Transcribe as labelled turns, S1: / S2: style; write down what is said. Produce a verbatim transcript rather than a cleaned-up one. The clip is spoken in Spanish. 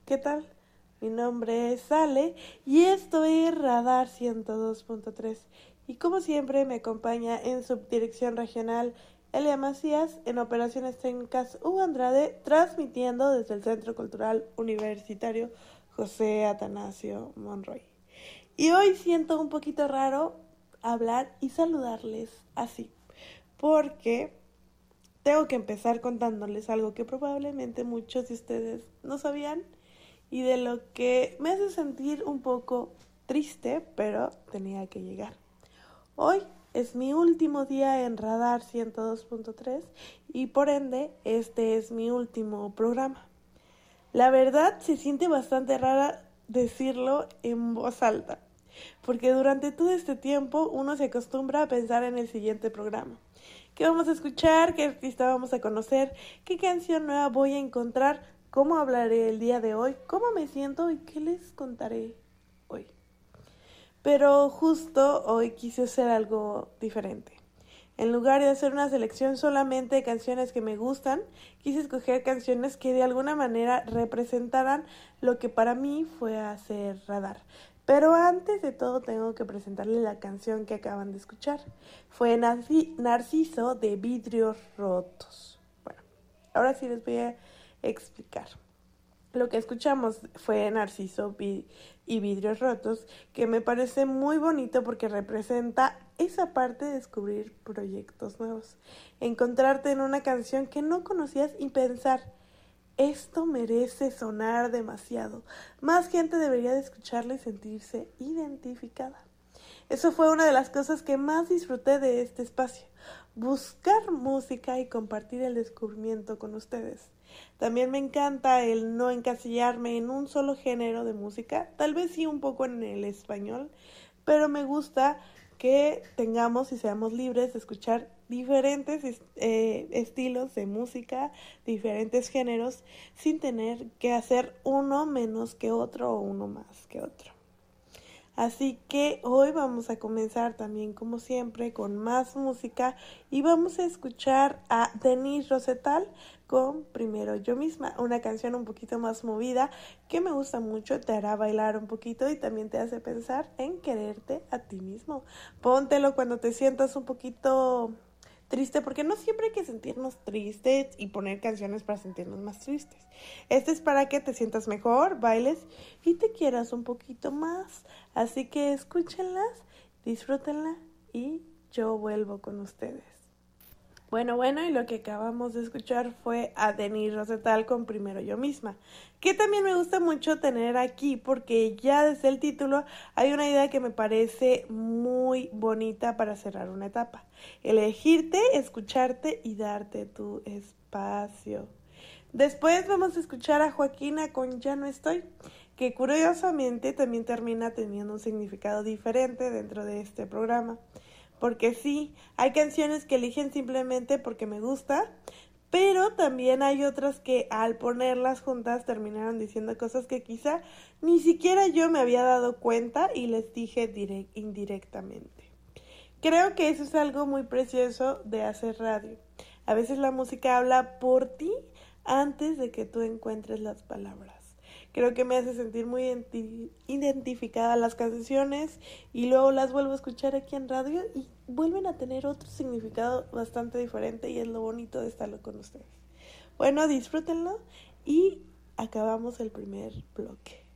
S1: ¿Qué tal? Mi nombre es Ale y esto es Radar ciento dos punto tres. Y como siempre me acompaña en subdirección regional Elia Macías, en operaciones técnicas Hugo Andrade, transmitiendo desde el Centro Cultural Universitario José Atanasio Monroy. Y hoy siento un poquito raro hablar y saludarles así, porque tengo que empezar contándoles algo que probablemente muchos de ustedes no sabían y de lo que me hace sentir un poco triste, pero tenía que llegar. Hoy es mi último día en Radar ciento dos punto tres y por ende este es mi último programa. La verdad se siente bastante rara decirlo en voz alta, porque durante todo este tiempo uno se acostumbra a pensar en el siguiente programa. ¿Qué vamos a escuchar? ¿Qué artista vamos a conocer? ¿Qué canción nueva voy a encontrar? ¿Cómo hablaré el día de hoy? ¿Cómo me siento? ¿Y qué les contaré hoy? Pero justo hoy quise hacer algo diferente. En lugar de hacer una selección solamente de canciones que me gustan, quise escoger canciones que de alguna manera representaran lo que para mí fue hacer Radar. Pero antes de todo tengo que presentarles la canción que acaban de escuchar. Fue Narciso de Vidrios Rotos. Bueno, ahora sí les voy a explicar. Lo que escuchamos fue Narciso y Vidrios Rotos, que me parece muy bonito porque representa esa parte de descubrir proyectos nuevos. Encontrarte en una canción que no conocías y pensar, esto merece sonar demasiado. Más gente debería de escucharla y sentirse identificada. Eso fue una de las cosas que más disfruté de este espacio. Buscar música y compartir el descubrimiento con ustedes. También me encanta el no encasillarme en un solo género de música, tal vez sí un poco en el español, pero me gusta que tengamos y seamos libres de escuchar diferentes eh, estilos de música, diferentes géneros, sin tener que hacer uno menos que otro o uno más que otro. Así que hoy vamos a comenzar también como siempre con más música y vamos a escuchar a Denise Rosenthal con Primero Yo Misma, una canción un poquito más movida que me gusta mucho, te hará bailar un poquito y también te hace pensar en quererte a ti mismo. Póntelo cuando te sientas un poquito triste, porque no siempre hay que sentirnos tristes y poner canciones para sentirnos más tristes. Este es para que te sientas mejor, bailes y te quieras un poquito más. Así que escúchenlas, disfrútenla y yo vuelvo con ustedes. Bueno, bueno, y lo que acabamos de escuchar fue a Denise Rosenthal con Primero Yo Misma, que también me gusta mucho tener aquí porque ya desde el título hay una idea que me parece muy bonita para cerrar una etapa. Elegirte, escucharte y darte tu espacio. Después vamos a escuchar a Joaquina con Ya No Estoy, que curiosamente también termina teniendo un significado diferente dentro de este programa. Porque sí, hay canciones que eligen simplemente porque me gusta, pero también hay otras que al ponerlas juntas terminaron diciendo cosas que quizá ni siquiera yo me había dado cuenta y les dije direct, indirectamente. Creo que eso es algo muy precioso de hacer radio. A veces la música habla por ti antes de que tú encuentres las palabras. Creo que me hace sentir muy identi- identificada las canciones y luego las vuelvo a escuchar aquí en radio y vuelven a tener otro significado bastante diferente y es lo bonito de estarlo con ustedes. Bueno, disfrútenlo y acabamos el primer bloque.